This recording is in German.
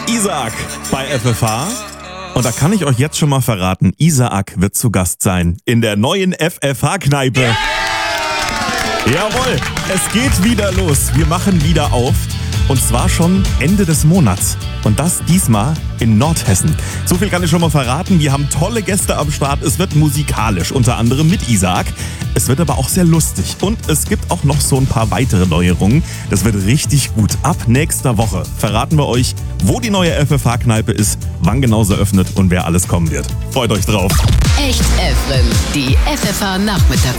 Isaac bei FFH. Und da kann ich euch jetzt schon mal verraten, Isaac wird zu Gast sein in der neuen FFH-Kneipe. Yeah! Jawohl, es geht wieder los. Wir machen wieder auf. Und zwar schon Ende des Monats. Und das diesmal in Nordhessen. So viel kann ich schon mal verraten. Wir haben tolle Gäste am Start. Es wird musikalisch, unter anderem mit Isaac. Es wird aber auch sehr lustig. Und es gibt auch noch so ein paar weitere Neuerungen. Das wird richtig gut. Ab nächster Woche verraten wir euch, wo die neue FFH-Kneipe ist, wann genau sie öffnet und wer alles kommen wird. Freut euch drauf. Echt FM, die FFH-Nachmittagsshow.